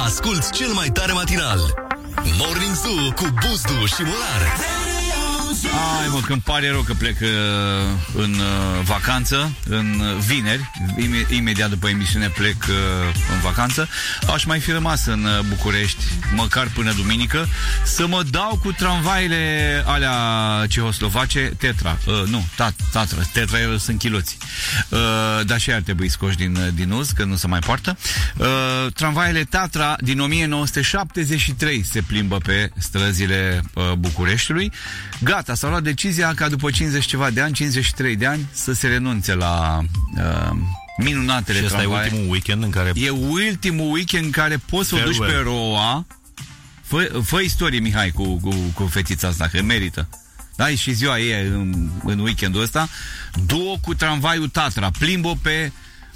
asculți cel mai tare matinal. Morning Zoo cu Buzdu și Morar. Ai, mă, că îmi pare rău că plec în vacanță, în vineri, imediat după emisiune plec în vacanță. Aș mai fi rămas în București, măcar până duminică, să mă dau cu tramvaile alea cehoslovace, Tatra, Tetra sunt chiloți. Dar și ar trebui scoși din uz, că nu se mai poartă. Tramvaile Tatra din 1973 se plimbă pe străzile Bucureștiului. Gata, s-a luat decizia ca după 53 de ani, să se renunțe la minunatele tramvaie. Și ăsta e ultimul weekend în care... E ultimul weekend în care poți să o duci pe roa. Fă istorie, Mihai, cu fetița asta, că merită. Da, e și ziua ei în weekendul ăsta. Du-o cu tramvaiul Tatra, plimb-o pe...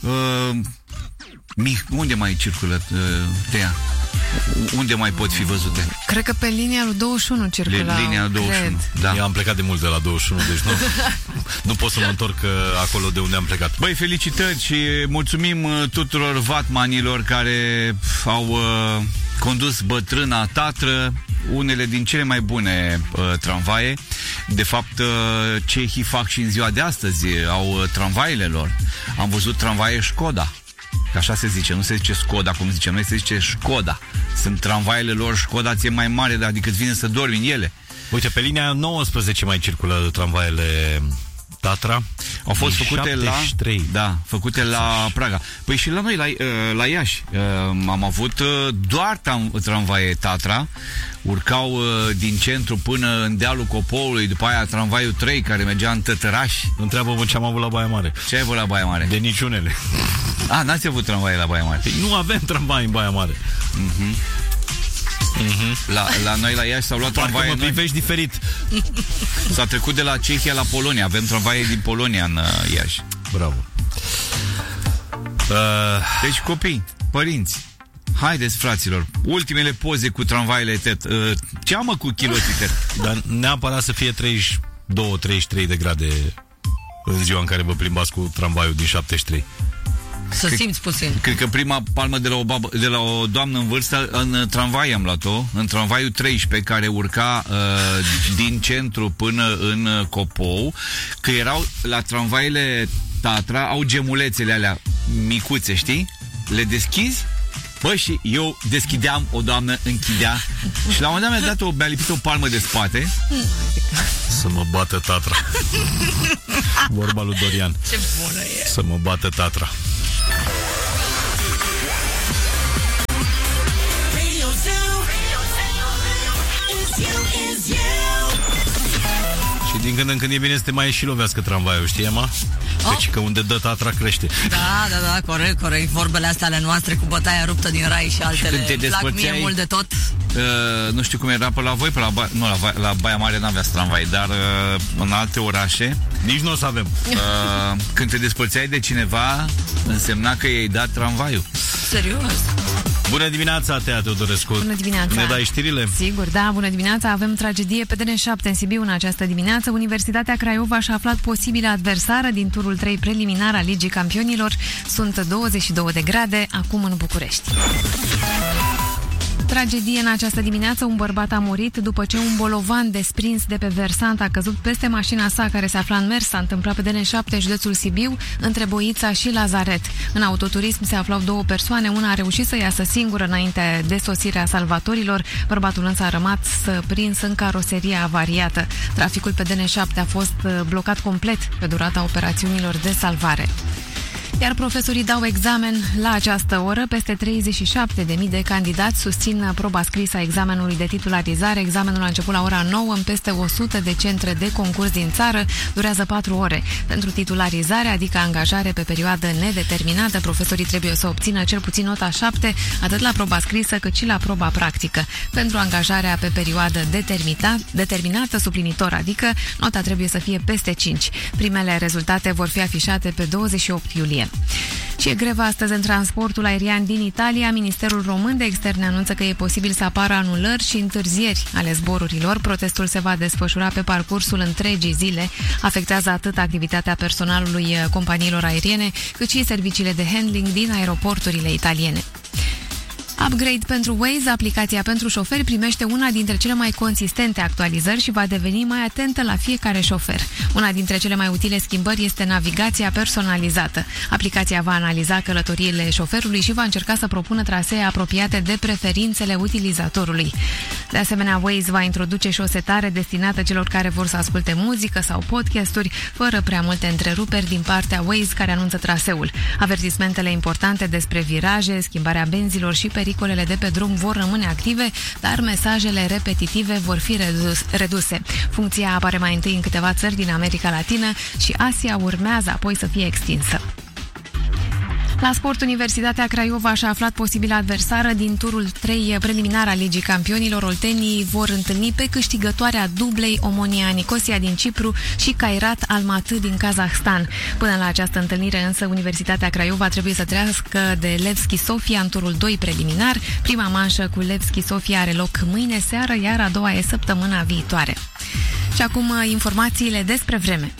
unde mai circulă Tea? Unde mai pot fi văzute? Cred că pe linia lui 21 circula. Linia 21, da. Eu am plecat de mult de la 21, deci nu pot să mă întorc acolo de unde am plecat. Băi, felicitări și mulțumim tuturor vatmanilor care au condus bătrâna Tatră, unele din cele mai bune tramvaie. De fapt, cehii fac și în ziua de astăzi, au tramvaiele lor. Am văzut tramvaie Șkoda. Că așa se zice, nu se zice Skoda, cum zicem noi, se zice Șkoda. Sunt tramvaiele lor, Șkoda ție mai mare, dar decât vine să dormi în ele. Uite, pe linia 19 mai circulă tramvaiele Tatra. Au fost făcute 73. făcute la Praga. Păi și la noi, la Iași, am avut doar tramvaie Tatra. Urcau din centru până în dealul Copoului, după aia tramvaiul 3 care mergea în Tătăraș. Întreabă-mă ce am avut la Baia Mare. Ce ai avut la Baia Mare? De niciunele. N-ați avut tramvaie la Baia Mare? Păi nu avem tramvai în Baia Mare. La noi la Iași s-au luat tramvaie. Parcă mă privești diferit. S-a trecut de la Cehia la Polonia. Avem tramvaie din Polonia în Iași. Bravo. Deci copii, părinți, haideți, fraților, ultimele poze cu tramvaiele ce am cu chiloții Dar neapărat să fie 32-33 de grade în ziua în care vă plimbați cu tramvaiul din 73. Să simți puțin. Cred că prima palmă de la o doamnă în vârstă în tramvai am luat-o, în tramvaiul 13 care urca din centru până în Copou, că erau la tramvaiele Tatra, au gemulețele alea micuțe, știi? Le deschizi. Bă, și eu deschideam, o doamnă închidea și la un moment dat mi-a lipit o palmă de spate. Să mă bată Tatra. Vorba lui Dorian. Ce bună e. Să mă bată Tatra. Și din când în când e bine să te mai și lovească tramvaiul, știi, Emma? Deci că unde dă Tatra crește. Da, corect. Vorbele astea ale noastre cu bătaia ruptă din rai și altele. Și plac mie mult de tot. Nu știu cum era pe la voi, la Baia Mare n-aveați tramvai, dar în alte orașe nici nu o să avem. Când te despărțeai de cineva, însemna că i-ai dat tramvaiul. Serios? Bună dimineața, Tea Teodorescu. Bună dimineața. Ne dai știrile? Sigur, da, bună dimineața. Avem tragedie pe DN7 în Sibiu în această dimineață. Universitatea Craiova și-a aflat posibilă adversară din turul 3 preliminar al Ligii Campionilor. Sunt 22 de grade acum în București. Tragedie în această dimineață, un bărbat a murit după ce un bolovan desprins de pe versant a căzut peste mașina sa care se afla în mers. S-a întâmplat pe DN7, județul Sibiu, între Boița și Lazaret. În autoturism se aflau două persoane, una a reușit să iasă singură înainte de sosirea salvatorilor, bărbatul însă a rămas prins în caroseria avariată. Traficul pe DN7 a fost blocat complet pe durata operațiunilor de salvare. Iar profesorii dau examen la această oră. Peste 37.000 de candidați susțin proba scrisă a examenului de titularizare. Examenul a început la ora 9 în peste 100 de centre de concurs din țară. Durează 4 ore. Pentru titularizare, adică angajare pe perioadă nedeterminată, profesorii trebuie să obțină cel puțin nota 7, atât la proba scrisă cât și la proba practică. Pentru angajarea pe perioadă determinată, suplinitor, adică nota trebuie să fie peste 5. Primele rezultate vor fi afișate pe 28 iulie. Și e grevă astăzi în transportul aerian din Italia. Ministerul Român de Externe anunță că e posibil să apară anulări și întârzieri ale zborurilor. Protestul se va desfășura pe parcursul întregii zile. Afectează atât activitatea personalului companiilor aeriene, cât și serviciile de handling din aeroporturile italiene. Upgrade pentru Waze, aplicația pentru șoferi, primește una dintre cele mai consistente actualizări și va deveni mai atentă la fiecare șofer. Una dintre cele mai utile schimbări este navigația personalizată. Aplicația va analiza călătoriile șoferului și va încerca să propună trasee apropiate de preferințele utilizatorului. De asemenea, Waze va introduce și o setare destinată celor care vor să asculte muzică sau podcasturi, fără prea multe întreruperi din partea Waze care anunță traseul. Avertismentele importante despre viraje, schimbarea benzilor și pericolele de pe drum vor rămâne active, dar mesajele repetitive vor fi reduse. Funcția apare mai întâi în câteva țări din America Latină și Asia urmează apoi să fie extinsă. La sport, Universitatea Craiova și-a aflat posibilă adversară din turul 3 preliminar al Ligii Campionilor. Oltenii vor întâlni pe câștigătoarea dublei Omonia Nicosia din Cipru și Kairat Almaty din Kazahstan. Până la această întâlnire însă, Universitatea Craiova trebuie să treacă de Levski Sofia în turul 2 preliminar. Prima manșă cu Levski Sofia are loc mâine seară, iar a doua e săptămâna viitoare. Și acum informațiile despre vreme.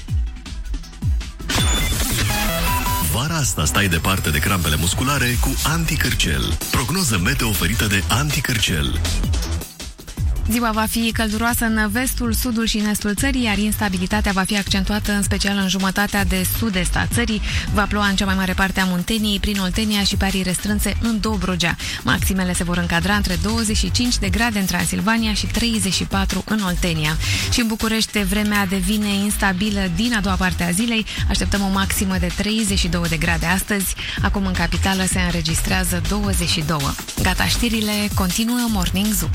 Vara asta stai departe de crampele musculare cu Anticârcel. Prognoză meteo oferită de Anticârcel. Ziua va fi călduroasă în vestul, sudul și în estul țării, iar instabilitatea va fi accentuată în special în jumătatea de sud-est a țării. Va ploua în cea mai mare parte a Munteniei, prin Oltenia și pe arii restrânse în Dobrogea. Maximele se vor încadra între 25 de grade în Transilvania și 34 în Oltenia. Și în București vremea devine instabilă din a doua parte a zilei. Așteptăm o maximă de 32 de grade astăzi. Acum în capitală se înregistrează 22. Gata, știrile, continuă Morning Zoo.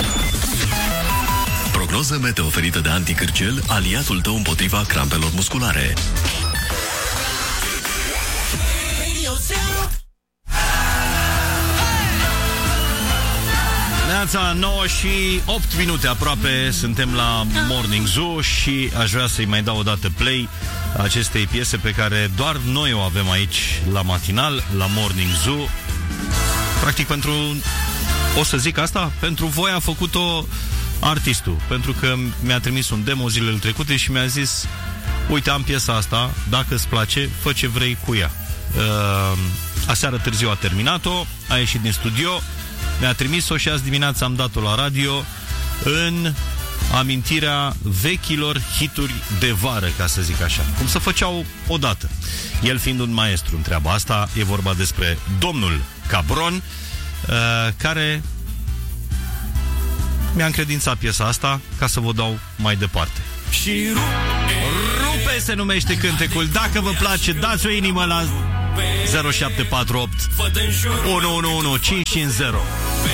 Prognoză meteo oferită de Anticârcel, aliatul tău împotriva crampelor musculare. Neața, 9 și 8 minute aproape, suntem la Morning Zoo și aș vrea să-i mai dau o dată play acestei piese pe care doar noi o avem aici la matinal, la Morning Zoo. Practic o să zic asta, pentru voi a făcut-o artistul, pentru că mi-a trimis un demo zilele trecute și mi-a zis: uite, am piesa asta, dacă îți place, fă ce vrei cu ea. Aseară târziu a terminat-o, a ieșit din studio, mi-a trimis-o și azi dimineața am dat-o la radio în amintirea vechilor hituri de vară, ca să zic așa, cum se făceau odată. El fiind un maestru în treaba asta, e vorba despre domnul Cabron, care mi-a încredințat piesa asta ca să vă dau mai departe. Și Rupe se numește cântecul. Dacă vă place, dați o inimă la 0748 111 550.